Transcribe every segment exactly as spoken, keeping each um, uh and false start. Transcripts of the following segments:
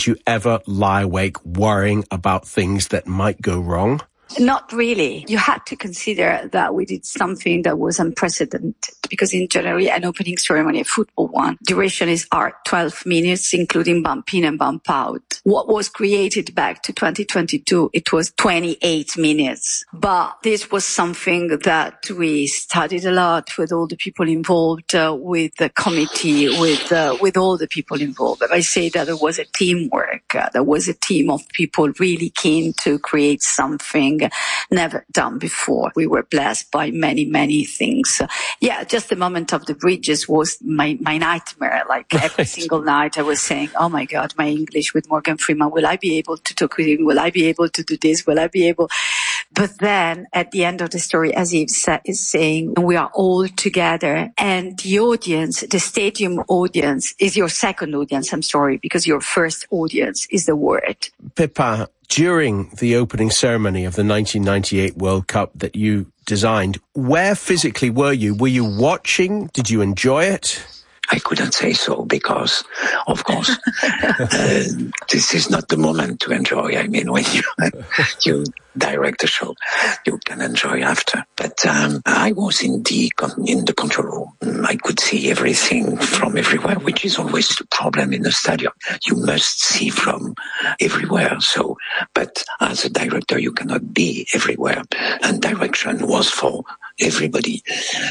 did you ever lie awake worrying about things that might go wrong? Not really. You had to consider that we did something that was unprecedented, because in January, an opening ceremony, a football one, duration is are twelve minutes, including bump in and bump out. What was created back to twenty twenty-two, it was twenty-eight minutes. But this was something that we studied a lot with all the people involved, uh, with the committee, with uh, with all the people involved. I say that it was a teamwork. Uh, there was a team of people really keen to create something never done before. We were blessed by many, many things. Uh, yeah, just the moment of the bridges was my, my nightmare. Like right. every single night I was saying, oh my God, my English with Morgan Freeman, will I be able to talk with him? Will I be able to do this? Will I be able? But then at the end of the story, as Yves sa- is saying, we are all together, and the audience, the stadium audience is your second audience. I'm sorry, because your first audience is the word. Pippa, during the opening ceremony of the nineteen ninety-eight World Cup that you designed, where physically were you? Were you watching? Did you enjoy it? I couldn't say so because, of course, uh, this is not the moment to enjoy. I mean, when you, you direct a show, you can enjoy after. But um, I was in the in the control room. I could see everything from everywhere, which is always the problem in a stadium. You must see from everywhere. So, but as a director, you cannot be everywhere. And direction was for everybody.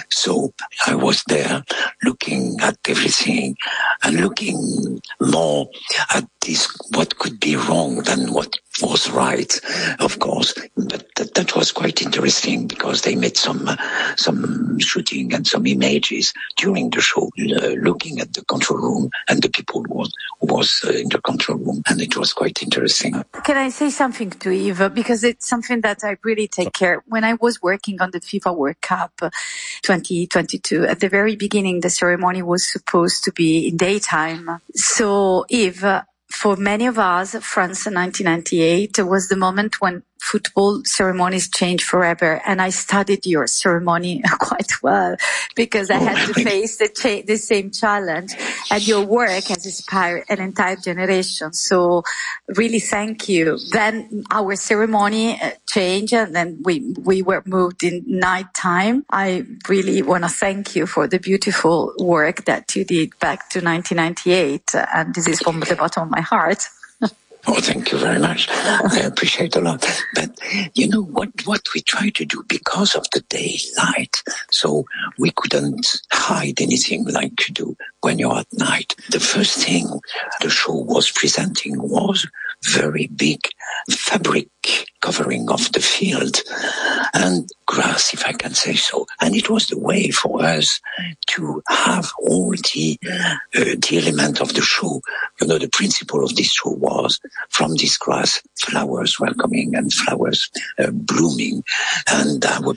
So I was there looking at everything and looking more at this, what could be wrong than what was right, of course. But that, that was quite interesting because they made some uh, some shooting and some images during the show, uh, looking at the control room and the people who was, who was uh, in the control room, and it was quite interesting. Can I say something to Yves? Because it's something that I really take care. When I was working on the FIFA World Cup twenty twenty-two, at the very beginning, the ceremony was supposed to be in daytime. So Yves, for many of us, France in nineteen ninety-eight was the moment when football ceremonies changed forever. And I studied your ceremony quite well because I had to face the, cha- the same challenge, and your work has inspired an entire generation. So really thank you. Then our ceremony changed, and then we, we were moved in nighttime. I really want to thank you for the beautiful work that you did back to nineteen ninety-eight. And this is from the bottom of my heart. Oh, thank you very much. I appreciate a lot. But, you know, what, what we try to do because of the daylight, so we couldn't hide anything like you do when you're at night. The first thing the show was presenting was very big fabric covering of the field and grass, if I can say so. And it was the way for us to have all the, uh, the element of the show. You know, the principle of this show was from this grass, flowers were coming and flowers uh, blooming. And our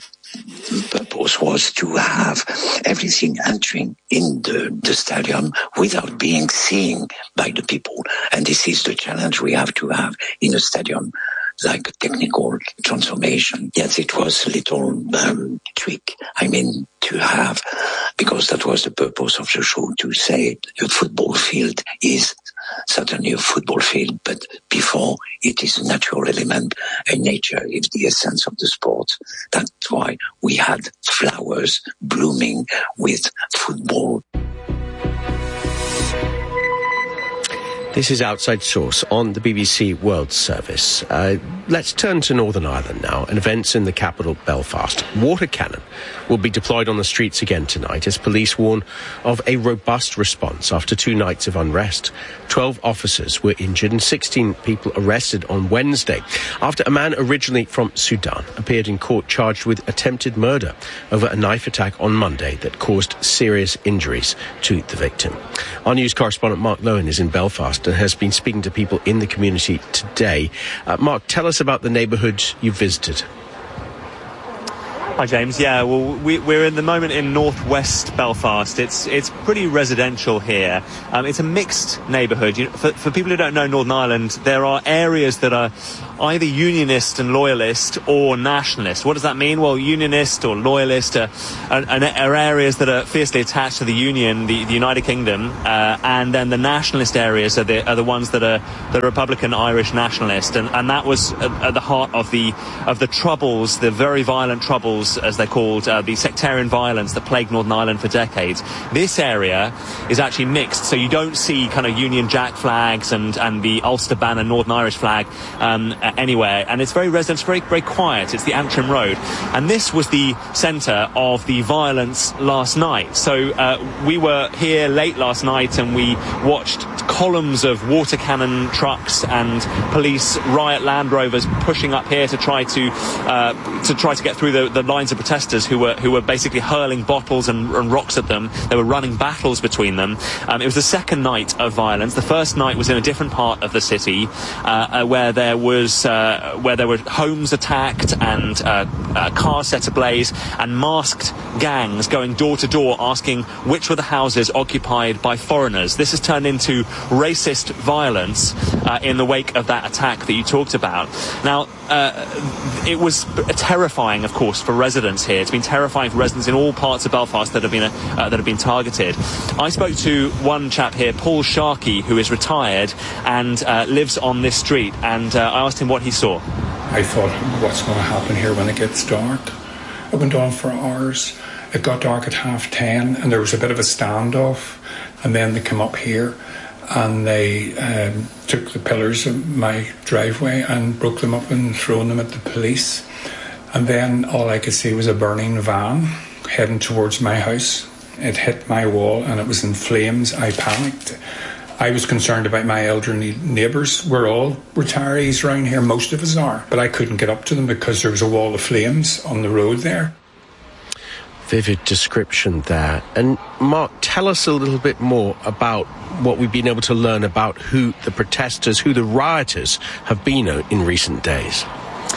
purpose was to have everything entering in the, the stadium without being seen by the people. And this is the challenge we have to have in a stadium, like a technical transformation. Yes, it was a little um, trick, I mean, to have, because that was the purpose of the show, to say a football field is certainly a football field, but before it is a natural element, and nature is the essence of the sport. That's why we had flowers blooming with football. This is Outside Source on the B B C World Service. Uh, let's turn to Northern Ireland now and events in the capital, Belfast. Water cannon will be deployed on the streets again tonight as police warn of a robust response after two nights of unrest. Twelve officers were injured and sixteen people arrested on Wednesday after a man originally from Sudan appeared in court charged with attempted murder over a knife attack on Monday that caused serious injuries to the victim. Our news correspondent Mark Lowen is in Belfast and has been speaking to people in the community today. Uh, Mark, tell us about the neighbourhood you visited. Hi, James. Yeah, well, we, we're in the moment in northwest Belfast. It's it's pretty residential here. Um, it's a mixed neighbourhood. You know, for, for people who don't know Northern Ireland, there are areas that are either unionist and loyalist or nationalist. What does that mean? Well, unionist or loyalist are, are, are areas that are fiercely attached to the Union, the, the United Kingdom, uh, and then the nationalist areas are the, are the ones that are the Republican Irish nationalist, and, and that was at, at the heart of the of the troubles, the very violent troubles, as they're called, uh, the sectarian violence that plagued Northern Ireland for decades. This area is actually mixed, so you don't see kind of Union Jack flags and, and the Ulster Banner Northern Irish flag um, anywhere, and it's very residential, very, very quiet. It's the Antrim Road, and this was the centre of the violence last night. So uh, we were here late last night and we watched columns of water cannon trucks and police riot Land Rovers pushing up here to try to uh, to try to get through the, the lines of protesters who were who were basically hurling bottles and, and rocks at them. They were running battles between them. Um, it was the second night of violence. The first night was in a different part of the city, uh, uh, where there was uh, where there were homes attacked and uh, uh, cars set ablaze and masked gangs going door to door asking which were the houses occupied by foreigners. This has turned into racist violence uh, in the wake of that attack that you talked about. Now, uh, it was terrifying, of course, for residents here. It's been terrifying for residents in all parts of Belfast that have been uh, that have been targeted. I spoke to one chap here, Paul Sharkey, who is retired and uh, lives on this street, and uh, I asked him what he saw. I thought, what's going to happen here when it gets dark? It went on for hours. It got dark at half ten, and there was a bit of a standoff, and then they came up here and they um, took the pillars of my driveway and broke them up and thrown them at the police. And then all I could see was a burning van heading towards my house. It hit my wall and it was in flames. I panicked. I was concerned about my elderly neighbours. We're all retirees around here, most of us are, but I couldn't get up to them because there was a wall of flames on the road there. Vivid description there. And Mark, tell us a little bit more about what we've been able to learn about who the protesters, who the rioters have been in recent days.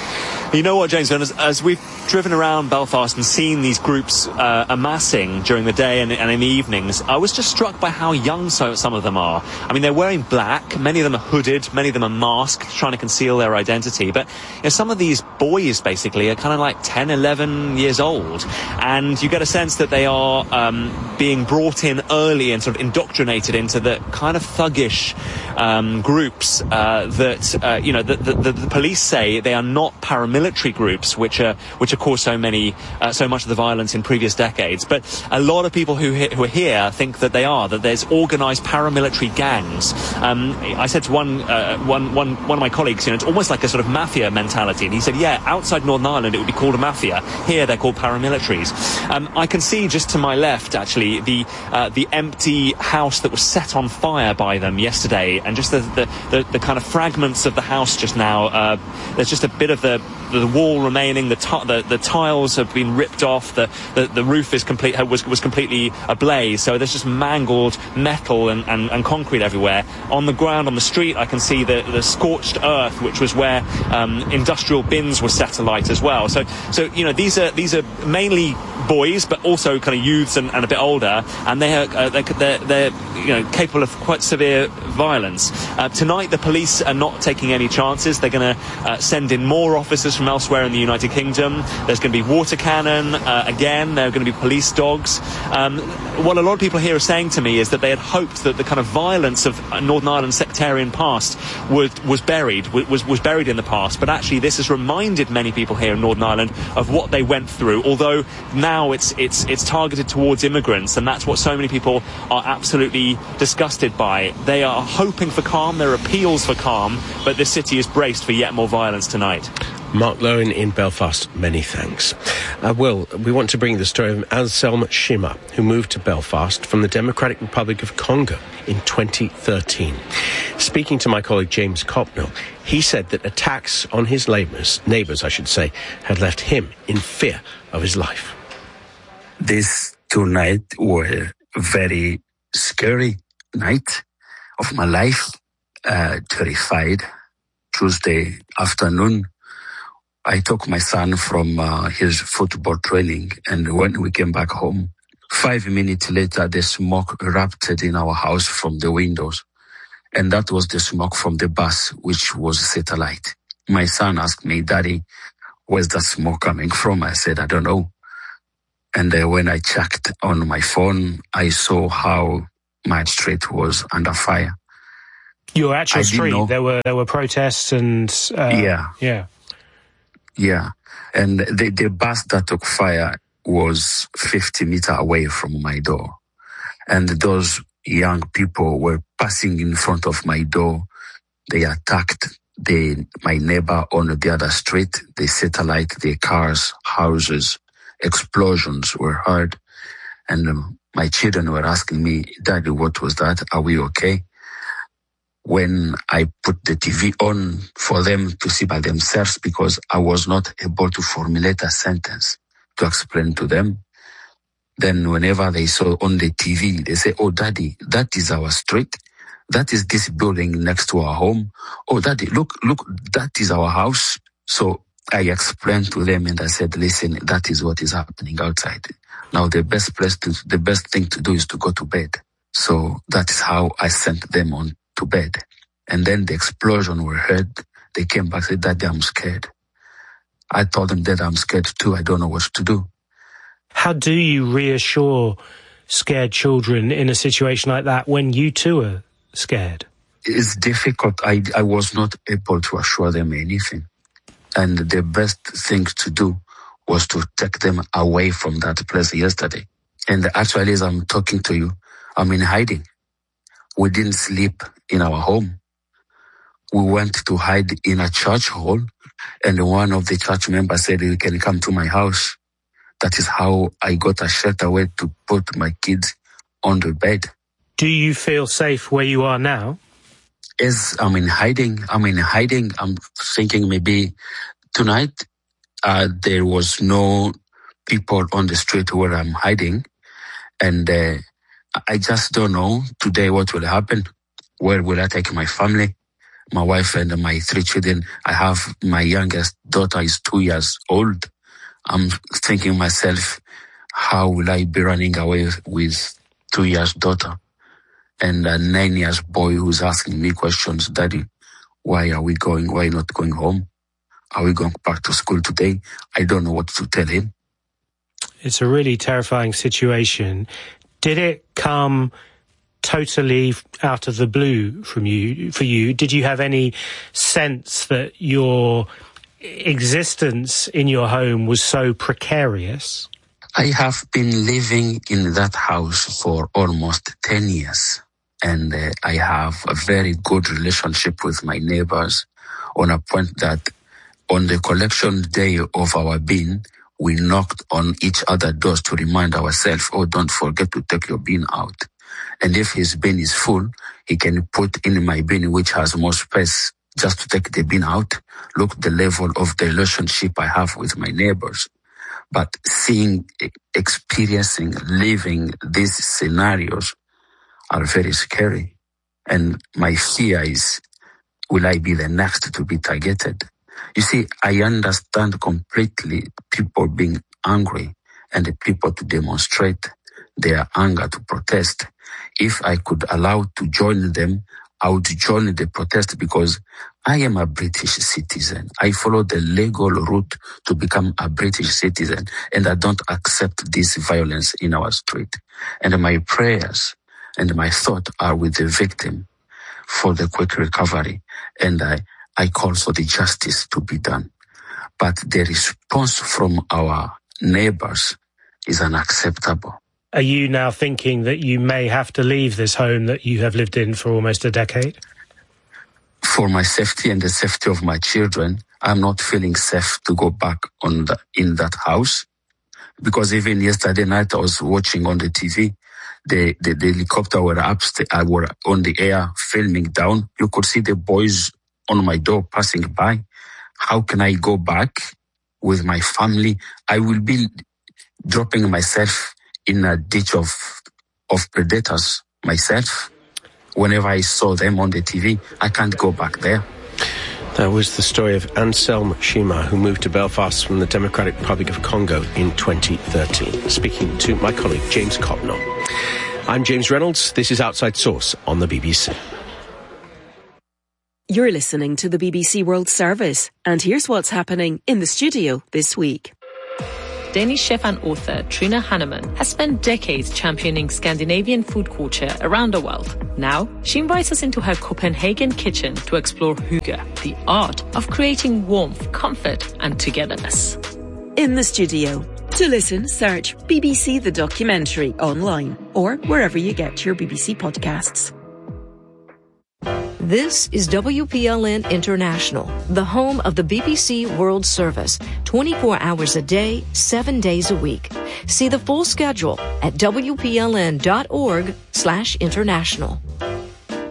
You know what, James, as, as we've driven around Belfast and seen these groups uh, amassing during the day and, and in the evenings, I was just struck by how young so, some of them are. I mean, they're wearing black, many of them are hooded, many of them are masked, trying to conceal their identity. But you know, some of these boys, basically, are kind of like ten, eleven years old. And you get a sense that they are um, being brought in early and sort of indoctrinated into the kind of thuggish um, groups uh, that, uh, you know, the, the, the police say they are not paramilitary military groups, which are which have caused so many, uh, so much of the violence in previous decades. But a lot of people who who are here think that they are, that there's organised paramilitary gangs. Um, I said to one uh, one one one of my colleagues, you know, it's almost like a sort of mafia mentality, and he said, yeah, outside Northern Ireland it would be called a mafia. Here they're called paramilitaries. Um, I can see just to my left, actually, the uh, the empty house that was set on fire by them yesterday, and just the the, the, the kind of fragments of the house just now. Uh, there's just a bit of the the wall remaining, the, t- the the tiles have been ripped off, the the, the roof is complete was was completely ablaze. So there's just mangled metal and, and, and concrete everywhere. On the ground, on the street, I can see the, the scorched earth, which was where um, industrial bins were set alight as well. So so you know these are these are mainly boys, but also kind of youths and, and a bit older, and they are uh, they're, they're they're you know capable of quite severe violence. Uh, tonight, the police are not taking any chances. They're going to uh, send in more officers from elsewhere in the United Kingdom. There's going to be water cannon uh, again. There are going to be police dogs. Um, what a lot of people here are saying to me is that they had hoped that the kind of violence of Northern Ireland's sectarian past would, was buried, was was buried in the past. But actually, this has reminded many people here in Northern Ireland of what they went through. Although now it's it's it's targeted towards immigrants, and that's what so many people are absolutely disgusted by. They are hoping for calm. There are appeals for calm, but this city is braced for yet more violence tonight. Mark Lowen in Belfast, many thanks. Uh, Will, we want to bring the story of Anselm Shima, who moved to Belfast from the Democratic Republic of Congo in twenty thirteen. Speaking to my colleague James Copnell, he said that attacks on his neighbours, neighbours, I should say, had left him in fear of his life. These two nights were very scary night of my life, uh, terrified. Tuesday afternoon, I took my son from uh, his football training, and when we came back home, five minutes later, the smoke erupted in our house from the windows. And that was the smoke from the bus, which was satellite. My son asked me, Daddy, where's the smoke coming from? I said, I don't know. And uh, when I checked on my phone, I saw how my street was under fire. Your actual street, there were there were protests and... Uh, yeah. Yeah. Yeah. And the, the bus that took fire was fifty meters away from my door. And those young people were passing in front of my door. They attacked the my neighbor on the other street. They satellite their cars, houses. Explosions were heard. And um, my children were asking me, Daddy, what was that? Are we okay? When I put the T V on for them to see by themselves, because I was not able to formulate a sentence to explain to them. Then whenever they saw on the T V, they say, oh, Daddy, that is our street. That is this building next to our home. Oh, Daddy, look, look, that is our house. So I explained to them and I said, listen, that is what is happening outside. Now the best place to, the best thing to do is to go to bed. So that is how I sent them on to bed. And then the explosion were heard. They came back and said, Daddy, I'm scared. I told them that I'm scared too. I don't know what to do. How do you reassure scared children in a situation like that when you too are scared? It's difficult. I, I was not able to assure them anything. And the best thing to do was to take them away from that place yesterday. And actually, as I'm talking to you, I'm in hiding. We didn't sleep in our home. We went to hide in a church hall, and one of the church members said, you can come to my house. That is how I got a shelter way to put my kids on the bed. Do you feel safe where you are now? Yes, I'm in hiding. I'm in hiding. I'm thinking maybe tonight uh, there was no people on the street where I'm hiding. And uh, I just don't know today what will happen. Where will I take my family, my wife and my three children? I have my youngest daughter is two years old. I'm thinking myself, how will I be running away with two years daughter and a nine years boy who's asking me questions? Daddy, why are we going? Why not going home? Are we going back to school today? I don't know what to tell him. It's a really terrifying situation. Did it come totally out of the blue from you, for you? Did you have any sense that your existence in your home was so precarious? I have been living in that house for almost ten years, and uh, I have a very good relationship with my neighbors, on a point that on the collection day of our bin, we knocked on each other's doors to remind ourselves, oh, don't forget to take your bin out. And if his bin is full, he can put in my bin, which has more space, just to take the bin out. Look the level of the relationship I have with my neighbors. But seeing, experiencing, living these scenarios are very scary. And my fear is, will I be the next to be targeted? You see, I understand completely people being angry and the people to demonstrate their anger, to protest. If I could allow to join them, I would join the protest because I am a British citizen. I follow the legal route to become a British citizen, and I don't accept this violence in our street. And my prayers and my thought are with the victim for the quick recovery. And I, I call for the justice to be done. But the response from our neighbors is unacceptable. Are you now thinking that you may have to leave this home that you have lived in for almost a decade? For my safety and the safety of my children, I'm not feeling safe to go back on the, in that house. Because even yesterday night I was watching on the T V, the, the, the helicopter were upstairs, uh, were on the air filming down. You could see the boys on my door passing by. How can I go back with my family? I will be dropping myself in a ditch of of predators myself. Whenever I saw them on the T V, I can't go back there. That was the story of Anselm Chima, who moved to Belfast from the Democratic Republic of Congo in twenty thirteen. Speaking to my colleague James Copnall. I'm James Reynolds. This is Outside Source on the B B C. You're listening to the B B C World Service, and here's what's happening in the studio this week. Danish chef and author Trine Hannemann has spent decades championing Scandinavian food culture around the world. Now, she invites us into her Copenhagen kitchen to explore hygge, the art of creating warmth, comfort and togetherness. In the studio. To listen, search B B C The Documentary online or wherever you get your B B C podcasts. This is W P L N International, the home of the B B C World Service, twenty-four hours a day, seven days a week. See the full schedule at W P L N dot org slash international.